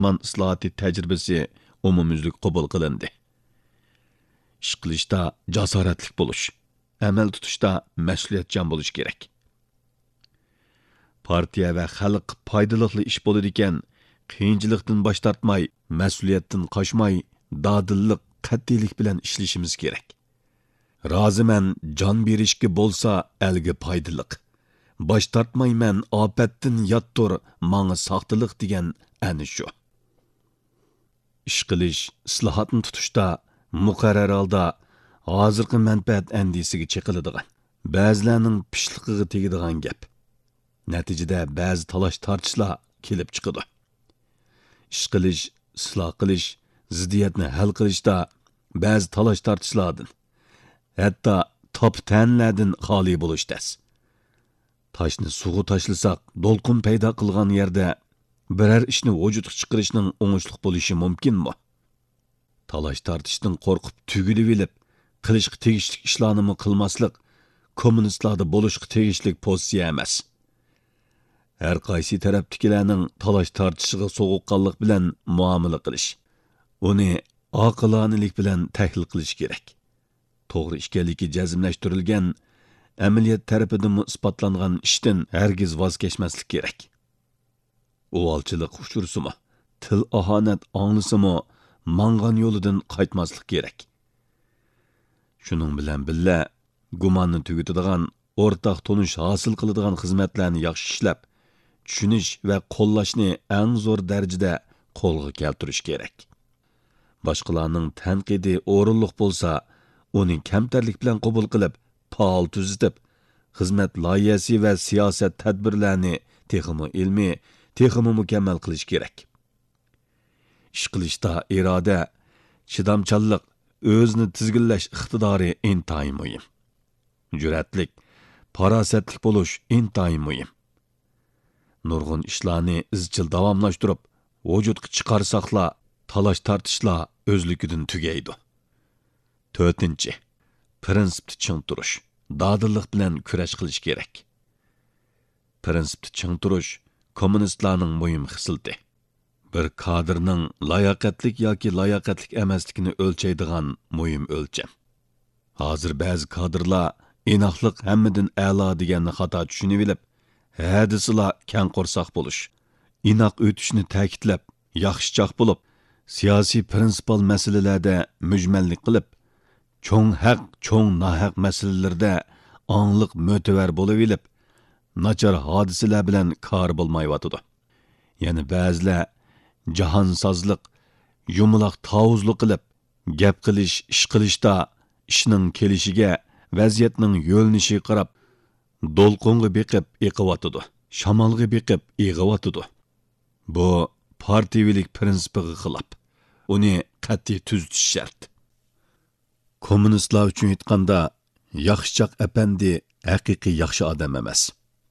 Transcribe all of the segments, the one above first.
man islohoti tajribasi umumyuzlik qabul qilindi. Ish qilishda jasoratlik bo'lish, amal tutishda mas'uliyatchan bo'lish kerak. Partiya va xalq foydali ish bo'ladi ekan, qiyinchilikdan bosh tortmay, mas'uliyatdan qochmay, dadillik, qat'iylik bilan ishlashimiz kerak. Roziman jon berishga bo'lsa elga foydaliq. Bosh tortmayman ofatdan yottur, manga soxtalik degan ana shu. Ish qilish, islohotni tutishda muqarrar holda hozirgi manfaat andisiga chiqiladigan, ba'zilarning pishliqiga tegadigan gap. Natijada ba'zi talash tortishlar kelib chiqadi. Ish qilish, isloh qilish, ziddiyatni hal qilishda ba'zi talash tortishlardan, hatto top-tanlardan xoli bo'lish tas. Toshni suvga tashlasak, do'lqin paydo qilgan yerda biror ishni vujudga chiqarishning o'ngishli bo'lishi mumkinmi? Talash tortishdan qo'rqib tugilib olib, qilishga tegishli ishlarni qilmaslik kommunistlarda bo'lishga tegishli pozitsiya emas. Har qaysi tarafdagilarning talash tortishiga so'g'uqqanlik bilan muomala qilish, uni oqilonalik bilan tahlil qilish kerak. To'g'ri ishkanligi jazmlashtirilgan, amaliyot tarafidan isbotlangan ishdan hargiz voz kechmaslik kerak. Uvalchilik uchursimi, til ahonat anglisimi, mangan yo'lidan qaytmaslik kerak. Shuning bilan birga gumonni tugatadigan, o'rtaq tonish hosil qiladigan xizmatlarni yaxshi ishlab, tushunish va qo'llashni eng zo'r darajada qo'lga keltirish kerak. Boshqalarning tanqidi o'rinliq bo'lsa, uni kamtarlik bilan qabul qilib, faol tuzitib, xizmat loyihasi va siyosat tadbirlarini texmi ilmiy, texmi mukammal qilish kerak. Ish qilishda iroda, chidamchanlik, o'zni tizginlash iqtidori intayin muhim. Jur'atlik, farosatlik bo'lish intayin muhim. Nurg'un ishlarni izchil davomlashtirib, vujudga chiqarsaqla, talash tortishlar o'zligidan tugaydi. 4. Prinsipni ching turish, dadillik bilan kurash qilish kerak. Prinsipni ching turish kommunistlarning muhim xislati. Bir kadrning layoqatlik yoki layoqatlik emasligini o'lchaydigan muhim o'lcham. Hozir ba'zi kadrlar inoqlik hammadan a'lo deganni xato tushunib olib, hadislar kang qo'rsoq bo'lish, inoq o'tishni ta'kidlab, yaxshichoq bo'lib, siyosiy prinsipal masalalarda mujmallik qilib, cho'ng haq, cho'ng nohaq masalalarda ongliq mo'tavar bo'lib olib, nachar hodisalar bilan kor bo'lmayotidi. Ya'ni ba'zilar jahonsozlik, yumaloq tavuzlik qilib, gap qilish, ish qilishda ishning kelishiga, vaziyatning yo'linishiga qarab, do'lqinga beqib eqiyotidi, shamolga beqib eg'iyotidi. Bu partiyavilik prinsipiga xilof. Uni qat'iy tuzitish shart. Kommunistlar uchun aytganda, yaxshichoq apandi haqiqiy yaxshi odam emas.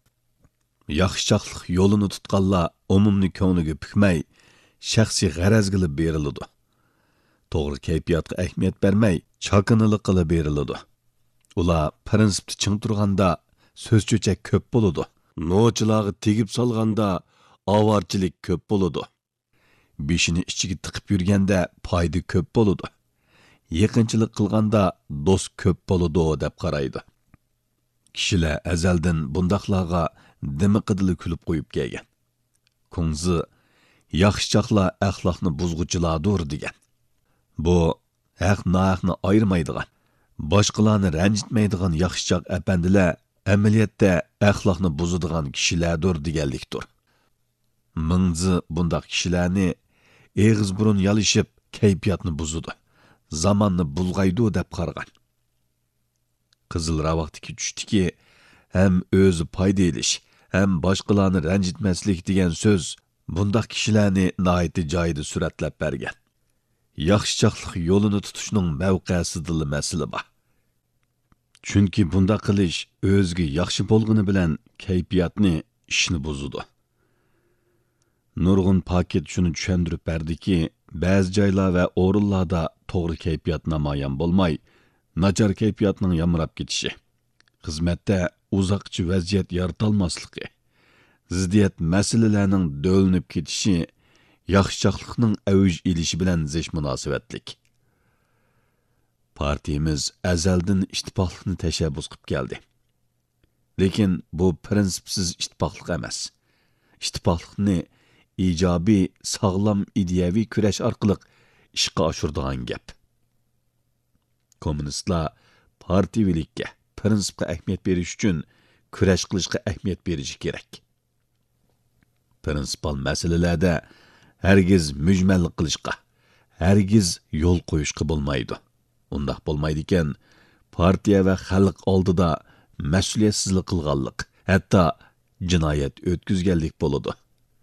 Yaxshichoqlik yo'lini tutganlar umumni ko'ngliga pukmay, shaxsiy g'araz qilib beriladi. To'g'ri kayfiyatga ahamiyat bermay, chaqinilik qilib beriladi. Ular prinsipni ching turganda so'zcho'chak ko'p bo'ladi. Nochilarga tegib solganda avorchilik ko'p bo'ladi. Beshini ichiga tiqib yurganda foyda ko'p bo'ladi. Yaqinchilik qilganda do'st ko'p bo'ladi deb qaraydi. Kishilar azaldan bundaqlarga dimiqidili kulib qo'yib kelgan. Kunzi yaxshichoqlar axloqni buzg'uchilardir degan. Bu haq-nohaqni ayirmaydigan, boshqalarni ranjitmaydigan yaxshichoq apandilar amaliyotda axloqni buzadigan kishilardir deganlikdir. Mingzi bundaq kishilarni eg'iz burun yalishib kayfiyatni buzadi, zamonni bulg'aydi deb qargan. Qizil ravaqdagi tushdiki ham o'zi foyda elish, ham boshqalarni ranjitmaslik degan so'z bundaq kishilarni nihoyatda joyida suratlab bergan. Yaxshichoqlik yo'lini tutishning mavqesidagi masala bor. Chunki bunda qilish o'ziga yaxshi bo'lgani bilan kayfiyatni, ishni buzadi. Nurg'un paket shuni tushuntirib berdiki, ba'zi joylar va o'rinlarda to'g'ri kayfiyat namoyon bo'lmay, nachar kayfiyatning yamrab ketishi, xizmatda uzoqchi vaziyat yaratolmasligi, ziddiyat masalalarning do'linib ketishi yaxshichoqlikning avuj ilishi bilan zish munosabatlik. Partiyamiz azaldan ittifoqlikni tashabbus qilib keldi. Lekin bu prinsipsiz ittifoqlik emas. Ittifoqlikni ijobiy, sog'lom ideyaviy kurash orqali ishga oshiradigan gap. Kommunistlar partiyavilikka, prinsipga ahamiyat berish uchun kurash qilishga ahamiyat berishi kerak. Prinsipal masalalarda hargiz mujmallik qilishga, hargiz yo'l qo'yishga bo'lmaydi. Undaq bo'lmaydi ekan, partiya va xalq oldida mas'uliyatsizlik qilganlik, hatto jinoyat o'tkazganlik bo'ladi.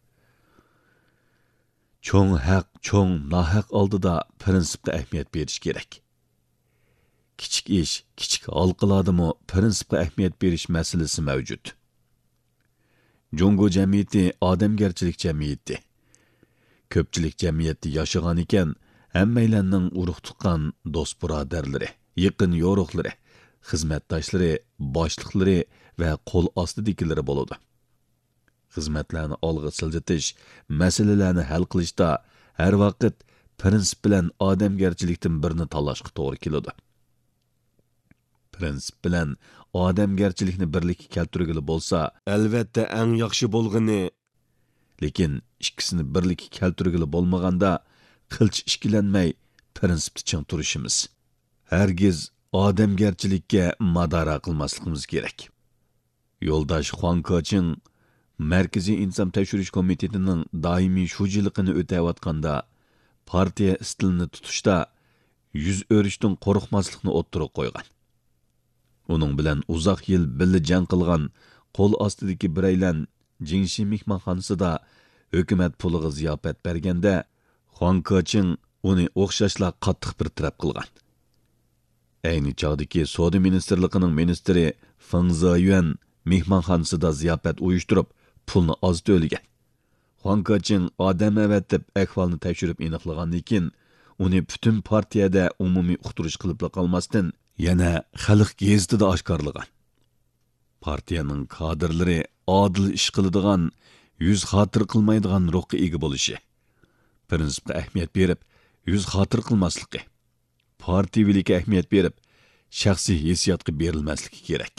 Cho'ng haq, cho'ng nohaq oldida prinsipga ahamiyat berish kerak. Kichik ish, kichik halqalardami prinsipga ahamiyat berish masalasi mavjud. Jungo jamiyati odamgarchilik jamiyati. Ko'pchilik jamiyatda yashagan ekan, hammalarning urug' tuqqan do'st birodarlari, yaqin yo'riqlari, xizmatdoshlari, boshliqlari va qo'l ostidagilari bo'ladi. Xizmatlarni olg'a siljitish, masalalarni hal qilishda har vaqt prinsip bilan odamgarchilikdan birini tanlashga to'g'ri keladi. Prinsip bilan odamgarchilikni birlikka keltirgili bo'lsa, albatta eng yaxshi bo'lg'ini. Lekin ikkisini birlikka keltirgili bo'lmaganda qilch ishkilanmay prinsipni ching turishimiz. Hargiz odamgarchilikka madora qilmasligimiz kerak. Yo'ldosh Xuan Koching Markaziy inson tekshirish komitetining doimiy shujiligini o'tayotganda partiya stilini tutishda yuz o'rishdan qo'rqmaslikni o'ttirib qo'ygan. Uning bilan uzoq yil birga jang qilgan qo'l ostidagi biraylan Jingshi mehmonxonasida hukumat puliga ziyofat berganda Xuan Koching uni o'xshashla qattiq bir taraf qilgan. Ayni chog'dagi Savdo ministrligining ministri Feng Ziyuan mehmonxonasida ziyofat uyushtirib, pulni oz to'lagan. Xuan Koching odam avatib ahvolni tekshirib aniqlagandan keyin uni butun partiyada umumiy uqtirish qilib qolmasdan yana xalq gazetida oshkorlagan. Partiyaning kadrlari adil ish qiladigan, yuz xotir qilmaydigan ruhga ega bo'lishi, prinsipga ahamiyat berib, yuz xotir qilmasligi, partiyavilikka ahamiyat berib, shaxsiy hissiyotga berilmasligi kerak.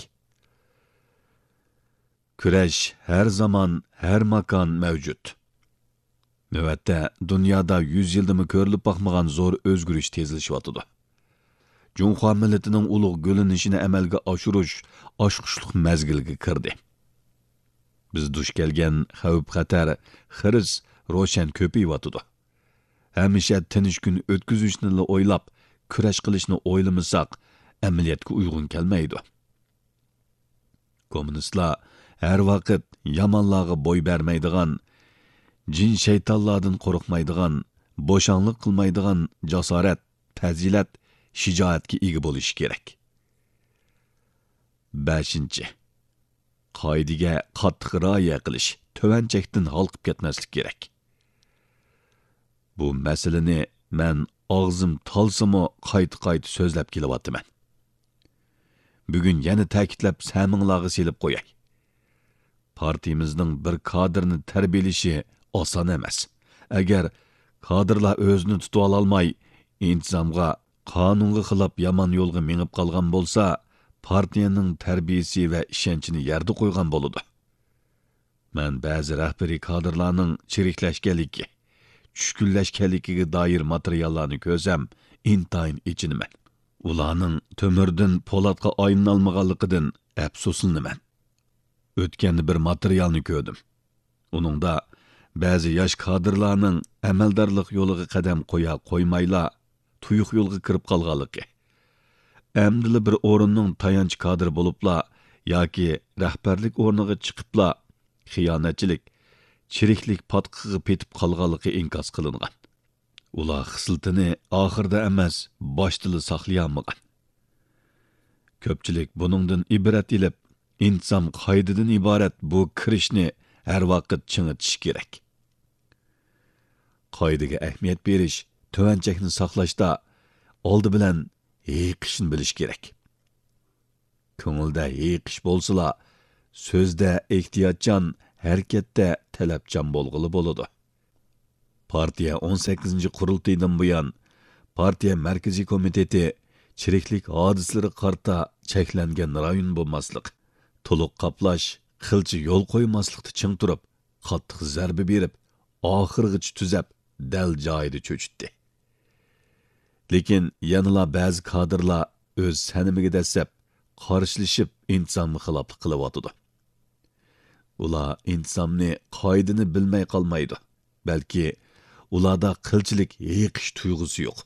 Kurash har zamon, har makon mavjud. Navbatda dunyoda 100 yildimi ko'rilib boqmagan zo'r o'zgarish tezlashyotidi. Junxo millatining ulug' gulinishini amalga oshirish oshqushliq mazgilga kirdi. Biz duch kelgan xavf-xatar, xiris ro'shan ko'payyotidi. Hamisha tinch kun o'tkazishni o'ylab, kurash qilishni o'ylamasak, amaliyotga uyg'un kelmaydi. Kommunistlar har vaqt yomonlarga bo'y bermaydigan, jin shaytonlardan qo'rqmaydigan, bo'shanlik qilmaydigan jasorat, fazilat, shijoatga ega bo'lishi kerak. 5. Qoidaga qattiq rioya qilish, tuvanchakdan halqib ketmaslik kerak. Bu masalani men og'zim talsimi qayta-qayta so'zlab kelyapman. Bugun yana ta'kidlab saminglarga selib qo'yay. Partiyamizning bir kadrni tarbiyalashi oson emas. Agar kadrlar o'zini tutib ololmay, intizomga, qonunga xilof yomon yo'lga mengib qolgan bo'lsa, partiyaning tarbiyasi va ishonchini yerda qo'ygan bo'ladi. Men ba'zi rahbariy kadrlarning chiriklashganligi, tushkunlashganligiga doir materiallarni ko'rsam, intayin ichinaman. Ularning to'mirdan po'latga aylanolmaganligidan afsuslanaman. O'tganda bir materialni ko'rdim. Uningda ba'zi yosh kadrlarning amaldorlik yo'liga qadam qo'ymayla tuyuq yo'lga kirib qolganligi. Amdili bir o'rinning tayanch kadr bo'libla yoki rahbarlik o'rniga chiqibla xiyonatchilik, chiriklik patqiga petib qolganligi inkos qilingan. Ular xislitini oxirda emas, boshda saqlayolmagan. Ko'pchilik buningdan ibrat ilib, intizom qoidadan iborat bu kirishni har vaqt chingitish kerak. Qoidaga ahamiyat berish, tuvanchakni saqlashda oldi bilan yiqishni bilish kerak. Ko'ngilda yiqish bo'lsa, so'zda ehtiyotchan, harakatda talabchan bo'lg'ili bo'ladi. Partiya 18-ci qurultaydan buyon partiya markaziy komiteti chiriklik hodislari qarta cheklangan rayon bo'lmaslik, to'liq qaplash, xilchi yo'l qo'ymaslikda ching turib, qattiq zarba berib, oxirgacha tuzab, dal joyida cho'chitdi. Lekin yanıla ba'zi kadrlar o'z sanimiga dasab, qarshilashib, intizomga xiloflik qilyotdi. Ular intizomni qoidani bilmay qolmaydi, balki ularda qilchilik yiqish tuyg'usi yo'q.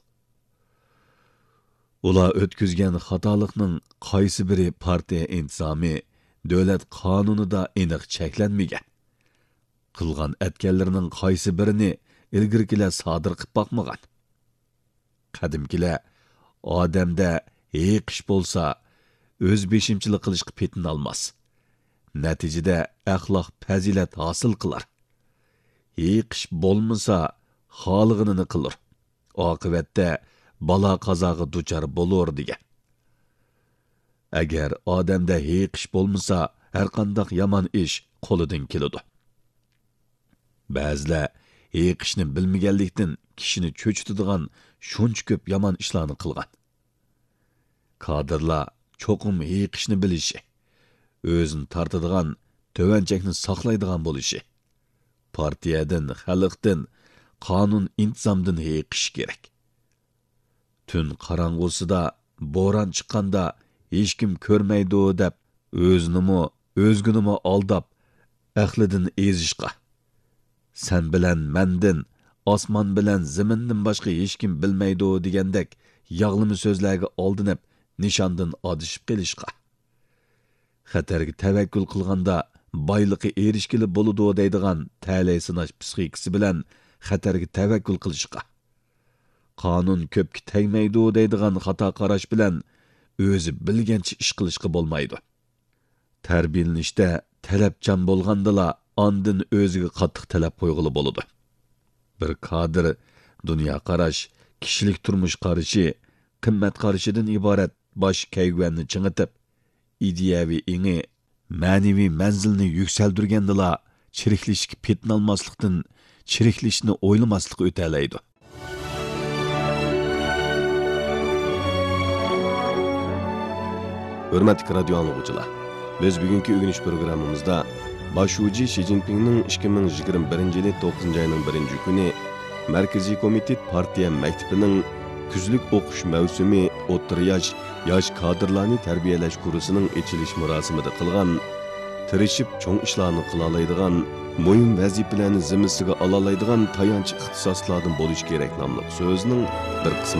Ular o'tkazgan xatolikning qaysi biri partiya intizomi, davlat qonunida aniq cheklanmagan. Qilgan atganlarining qaysi birini ilgirkilar sodir qilib boqmagan. Qadimkilar odamda yiqish bo'lsa, o'z beshimchilik qilishga petin olmas. Natijada axloq fazilat hosil qilar. Yiqish bo'lmasa, xolig'ini qilur. Oqibatda balo qazoga duchor bo'lur degan. Agar odamda yiqish bo'lmasa, har qanday yomon ish qo'lidan keladi. Ba'zilar yiqishni bilmaganlikdan kishini cho'chitadigan shuncha ko'p yomon ishlarni qilgan. Kadrlar cho'qim yiqishni bilishi, o'zini tortadigan, tovanchakni saqlaydigan bo'lishi, partiyadan, xalqdan, qonun intizomdan yiqish kerak. Tun qorong'usida bo'ron chiqqanda hech kim ko'rmaydi deb o'zginimi aldab, aqlidan ezishqa. Sen bilan mendin, osmon bilan zamindan boshqa hech kim bilmaydi degandek yog'limi so'zlarga oldinib, nishondan odishib qilishqa. Xatarga tavakkul qilganda boyliqi erishkili bo'ladi deydigan ta'lay sinash psixikasi bilan xatarga tavakkul qilishqa. Qonun ko'pga tegmaydi deydigan xato qarash bilan o'zi bilgancha ish qilishga bo'lmaydi. Tarbiyalanishda talabchan bo'lgandala andin o'ziga qattiq talab qo'yg'ili bo'ladi. Bir kadr dunyo qarash, kishilik turmush qarashi, qimmat qarashidan iborat bosh kayvanni chingitib, ideyaviy ingi, ma'naviy manzilni yuksaldirgandala chiriklishga petnalmaslikdan chiriklishni o'ylamaslik o'talaydi. Hürmetli radyo anlıqçılar, biz bugünkü ögünüş programımızda Başuji Xi Jinping'nin 2021 yılı 9. ayının 1. günü Merkezi Komitet Partiya Mektebi'nin küzlük okuş mevsimi o'ttir yaş kadrlarını terbiyeleş kurusunun içiliş murasimida qilgan, tirishib cho'ng ishlarni qilalaydigan, muhim vazifalarni zimmasiga olalaydigan tayanch ixtisoslardan bo'lish kerak nomli so'zning bir qismi